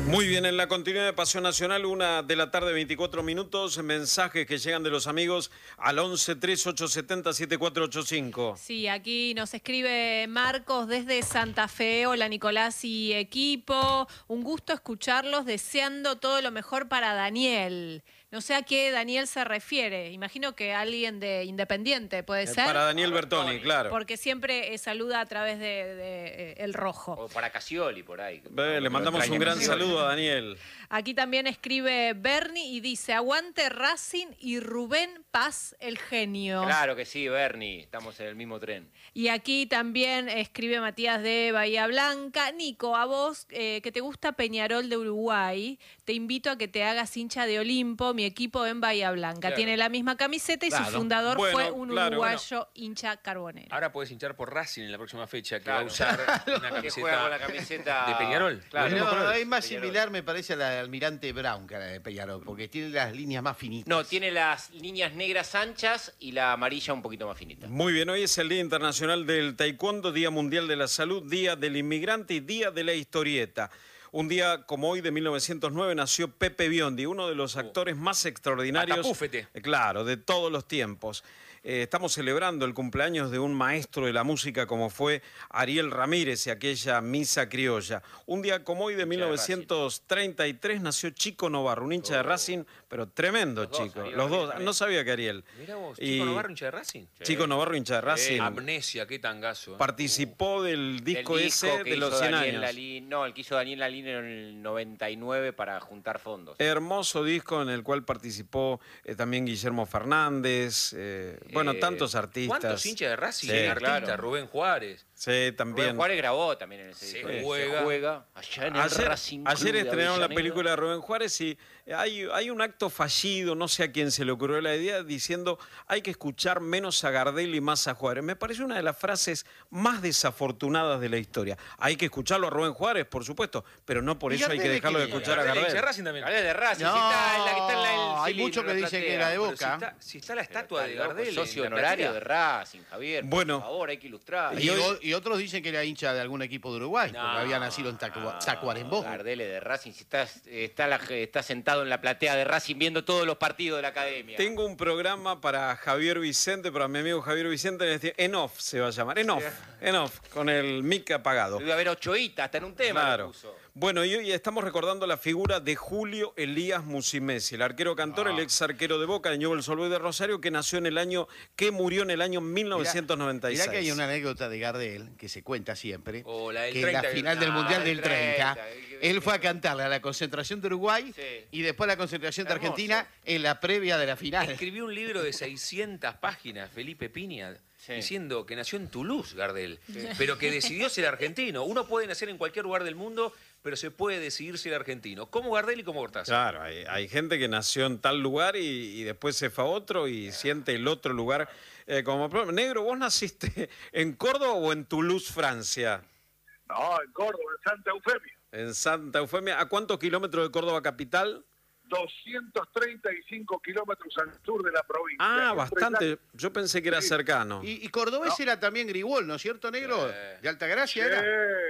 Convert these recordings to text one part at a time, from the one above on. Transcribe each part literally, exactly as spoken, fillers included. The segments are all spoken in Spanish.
Muy bien, en la continuidad de Pasión Nacional, una de la tarde, veinticuatro minutos, mensajes que llegan de los amigos al once tres ocho siete cero siete cuatro ocho cinco. Sí, aquí nos escribe Marcos desde Santa Fe. Hola Nicolás y equipo, un gusto escucharlos, deseando todo lo mejor para Daniel. No sé a qué Daniel se refiere, imagino que alguien de Independiente puede ser. Para Daniel Bertoni, claro. Porque siempre eh, saluda a través de, de eh, El Rojo. O para Casioli, por ahí. Ve, le mandamos un gran saludo a Daniel. Aquí también escribe Bernie y dice, aguante Racing y Rubén Paz, el genio. Claro que sí, Bernie, estamos en el mismo tren. Y aquí también escribe Matías de Bahía Blanca. Nico, a vos eh, que te gusta Peñarol de Uruguay, te invito a que te hagas hincha de Olimpo, mi equipo en Bahía Blanca. Claro. Tiene la misma camiseta y claro. Su fundador bueno, fue un claro, uruguayo bueno. hincha carbonero. Ahora puedes hinchar por Racing en la próxima fecha, que claro. va a usar una camiseta, la camiseta de Peñarol. Claro, no, no, es más Peñarol. Similar, me parece, a la de Almirante Brown que a la de Peñarol, porque tiene las líneas más finitas. No, tiene las líneas negras anchas y la amarilla un poquito más finita. Muy bien, hoy es el Día Internacional del Taekwondo, Día Mundial de la Salud, Día del Inmigrante y Día de la Historieta. Un día como hoy de mil novecientos nueve nació Pepe Biondi, uno de los actores más extraordinarios, Atapúfete. claro, de todos los tiempos. Eh, estamos celebrando el cumpleaños de un maestro de la música como fue Ariel Ramírez y aquella misa criolla. Un día como hoy de mil novecientos treinta y tres nació Chico Novarro, un hincha oh. de Racing, pero tremendo los chico. Dos, los dos, también. No sabía que Ariel. Mirá vos, y Chico Novarro, hincha de Racing. Chico sí. Novarro, hincha de Racing. Eh, amnesia, qué tangazo. Eh. Participó del disco, del disco ese de los cien años. Lalín, no, el que hizo Daniel Lalín en el noventa y nueve para juntar fondos. Hermoso disco en el cual participó eh, también Guillermo Fernández, eh, eh, bueno, tantos artistas. ¿Cuántos hinchas de Racing? Sí, artista, claro. Rubén Juárez. Sí, también. Rubén Juárez grabó también en ese se disco. Juega. Se juega. Allá en el ayer, Racing ayer Club estrenaron de la película de Rubén Juárez y hay, hay un acto fallido, no sé a quién se le ocurrió la idea, diciendo hay que escuchar menos a Gardel y más a Juárez. Me parece una de las frases más desafortunadas de la historia. Hay que escucharlo a Rubén Juárez, por supuesto, pero no por eso hay que dejarlo de escuchar a Gardel. De Racing también. Gardel de Racing, no, si está en la que está en la, el hay muchos que dicen que era de Boca. Si está, si está la estatua de Gardel. Socio honorario de Racing, Javier. Bueno, por favor, hay que ilustrar. Y, hoy, y otros dicen que era hincha de algún equipo de Uruguay, no, porque había nacido en Tacuarembó. No, Gardel de Racing, si está, está, la, está sentado en la platea de Racing viendo todos los partidos de la academia. Tengo un programa para Javier Vicente, para mi amigo Javier Vicente, en off se va a llamar, en off, en off, con el mic apagado. Iba a haber ochoíta, hasta en un tema claro. lo puso. Bueno, y hoy estamos recordando la figura de Julio Elías Musimesi, el arquero cantor, ah. el ex arquero de Boca, de Newell's Old Boys de Rosario, que nació en el año, que murió en el año mil novecientos noventa y seis. Mirá que hay una anécdota de Gardel, que se cuenta siempre, oh, la del que treinta, en la final del ah, Mundial del treinta, treinta, él fue a cantarle a la concentración de Uruguay sí. y después a la concentración de Hermoso. Argentina en la previa de la final. Escribió un libro de seiscientas páginas, Felipe Piña, sí. diciendo que nació en Toulouse, Gardel, sí. pero que decidió ser argentino. Uno puede nacer en cualquier lugar del mundo, pero se puede decidir ser argentino, como Gardel y como Cortázar. Claro, hay, hay gente que nació en tal lugar y, y después se fue a otro y siente el otro lugar eh, como... Negro, ¿vos naciste en Córdoba o en Toulouse, Francia? No, en Córdoba, en Santa Eufemia. En Santa Eufemia. ¿A cuántos kilómetros de Córdoba capital? doscientos treinta y cinco kilómetros al sur de la provincia. Ah, bastante. Yo pensé que era sí. cercano. Y, y cordobés no. era también Grigol, ¿no es cierto, Negro? Sí. De Altagracia sí, era.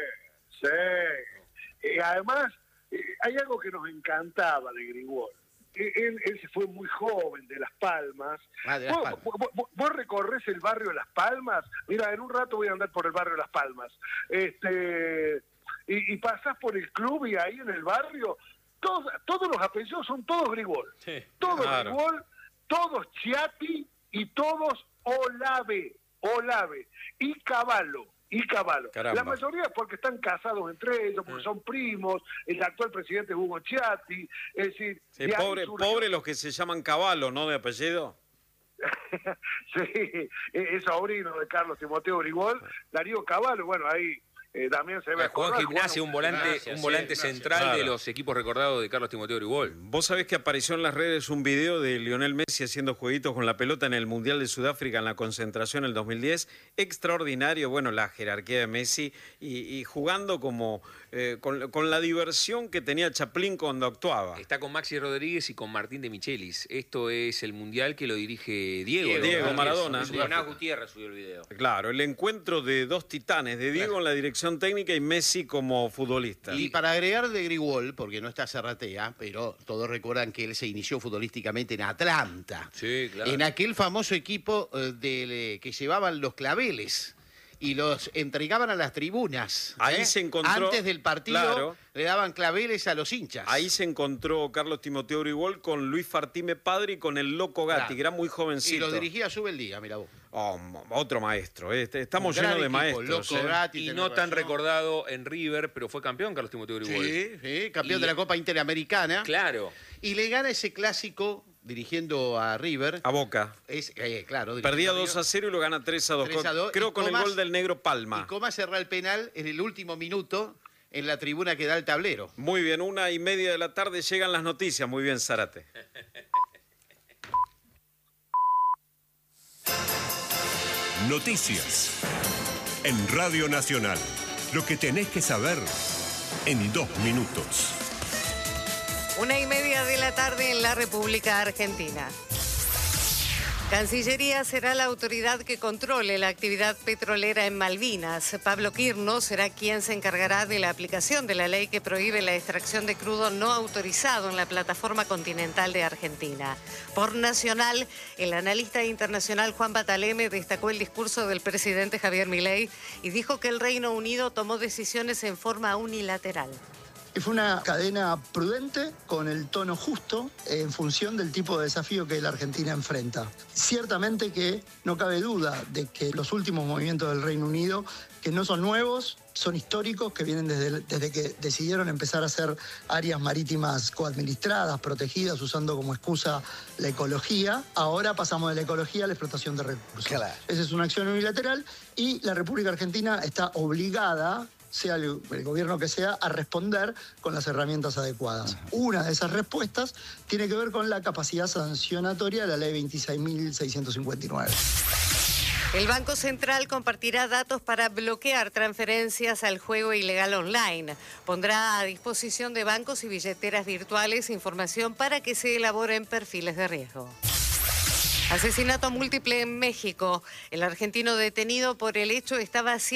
Sí, y además, eh, hay algo que nos encantaba de Grigol. Él, él se fue muy joven de Las Palmas. Ah, de Las ¿Vos, Palmas. Vos, vos, vos recorres el barrio de Las Palmas. Mira, en un rato voy a andar por el barrio de Las Palmas. Este, y, y pasás por el club y ahí en el barrio, todos, todos los apellidos son todos Grigol. Sí, todos claro. Grigol, todos Chiati y todos Olave. Olave. Y Cavallo. Y Cavallo. Caramba. La mayoría porque están casados entre ellos, porque son primos. El actual presidente es Hugo Chiatti. Es decir, sí, pobre, surgió... pobre los que se llaman Cavallo, ¿no? De apellido. Sí, es sobrino de Carlos Timoteo Grigol, Darío Cavallo. Bueno, ahí eh, también se ve. Juan Gimnasia, un volante, Gimnasia, un volante sí, central claro. de los equipos recordados de Carlos Timoteo Grigol. Vos sabés que apareció en las redes un video de Lionel Messi haciendo jueguitos con la pelota en el Mundial de Sudáfrica en la concentración en el dos mil diez. Extraordinario, bueno, la jerarquía de Messi y, y jugando como eh, con, con la diversión que tenía Chaplin cuando actuaba. Está con Maxi Rodríguez y con Martín de Michelis. Esto es el mundial que lo dirige Diego. Diego, Diego Maradona. Jonás Gutiérrez subió el video. Claro, el encuentro de dos titanes, de Diego en la dirección técnica y Messi como futbolista. Y para agregar de Grigol, porque no está Zarratea, pero todos recuerdan que él se inició futbolísticamente en Atlanta. Sí, claro. En aquel famoso equipo eh, del, que llevaban los claveles y los entregaban a las tribunas. Ahí ¿eh? se encontró... Antes del partido claro, le daban claveles a los hinchas. Ahí se encontró Carlos Timoteo Grigol con Luis Fartime padre y con el Loco Gatti, Claro. que era muy jovencito. Y lo dirigía Subeldía, mira vos. Oh, otro maestro. Este, estamos Un gran llenos de equipo, maestros. Loco ¿eh? Gatti, Y tenés no tan razón. recordado en River, pero fue campeón Carlos Timoteo Grigol. Sí, sí, campeón Y- de la Copa Interamericana. Claro. Y le gana ese clásico dirigiendo a River. A Boca. Es, eh, claro, Perdía dirigiendo a dos a River. cero y lo gana tres a dos. tres a dos, Creo y con Comas- el gol del negro Y Palma. Comas cerró el penal en el último minuto en la tribuna que da el tablero. Muy bien, una y media de la tarde llegan las noticias. Muy bien, Zárate. Noticias. En Radio Nacional. Lo que tenés que saber en dos minutos. Una y media de la tarde en la República Argentina. Cancillería será la autoridad que controle la actividad petrolera en Malvinas. Pablo Quirno será quien se encargará de la aplicación de la ley que prohíbe la extracción de crudo no autorizado en la plataforma continental de Argentina. Por Nacional, el analista internacional Juan Bataleme destacó el discurso del presidente Javier Milei y dijo que el Reino Unido tomó decisiones en forma unilateral. Y fue una cadena prudente, con el tono justo, en función del tipo de desafío que la Argentina enfrenta. Ciertamente que no cabe duda de que los últimos movimientos del Reino Unido, que no son nuevos, son históricos, que vienen desde, desde que decidieron empezar a hacer áreas marítimas coadministradas, protegidas, usando como excusa la ecología. Ahora pasamos de la ecología a la explotación de recursos. Claro. Esa es una acción unilateral y la República Argentina está obligada, sea el, el gobierno que sea, a responder con las herramientas adecuadas. Una de esas respuestas tiene que ver con la capacidad sancionatoria de la ley veintiséis mil seiscientos cincuenta y nueve. El Banco Central compartirá datos para bloquear transferencias al juego ilegal online. Pondrá a disposición de bancos y billeteras virtuales información para que se elaboren perfiles de riesgo. Asesinato múltiple en México. El argentino detenido por el hecho estaba